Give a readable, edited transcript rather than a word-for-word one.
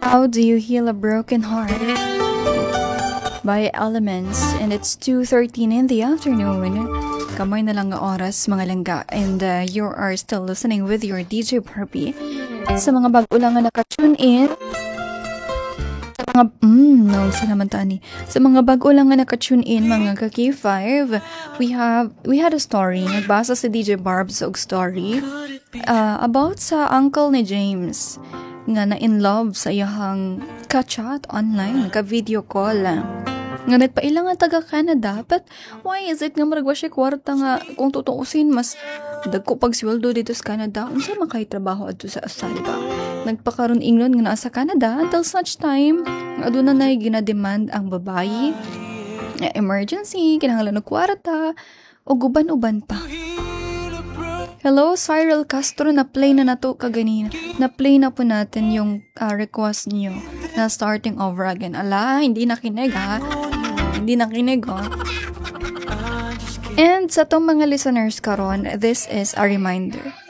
How do you heal a broken heart? By Elements, and it's 2:13 in the afternoon. Kamay na lang nga oras, mga langga, and you are still listening with your DJ Barbie. Sa mga bago lang nga naka-tune in, sa mga, sa naman tani. Sa mga bago lang nga naka-tune in, mga ka-K5, we had a story. Nagbasa si DJ Barbs og story about sa uncle ni James nga na in love sa iyang ka-chat online, ka-video call. Nga nagpaila nga taga-Canada, but why is it nga maragwa siya kwarta nga kung tutuusin mas dagko pagsweldo dito sa Canada, unsa man kay trabaho adto sa Australia. Nagpakaroon England nga naa sa Canada until such time nga aduna nay ginademand ang babayi emergency, kinahanglan og kwarta o guban-uban pa. Hello, Cyril Castro, na-play na nato kaganina. Na-play na po natin yung request niyo na starting over again. Ala, hindi nakinig ha. Hindi nakinig ha. And sa tong mga listeners karon, this is a reminder.